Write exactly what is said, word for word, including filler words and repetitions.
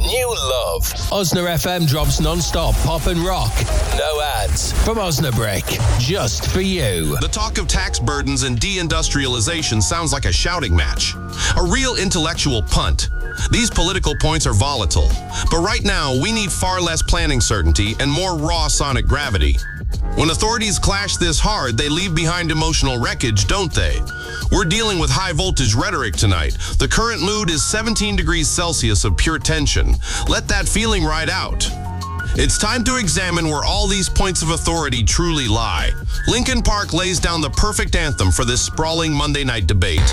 new love. Osna F M drops non-stop pop and rock. No ads. From Osnabrick. Just for you. The talk of tax burdens and deindustrialization sounds like a shouting match. A real intellectual punt. These political points are volatile. But right now, we need far less planning certainty and more raw sonic gravity. When authorities clash this hard, they leave behind emotional wreckage, don't they? We're dealing with high-voltage rhetoric tonight. The current mood is seventeen degrees Celsius of pure tension. Let that feeling ride out. It's time to examine where all these points of authority truly lie. Linkin Park lays down the perfect anthem for this sprawling Monday night debate.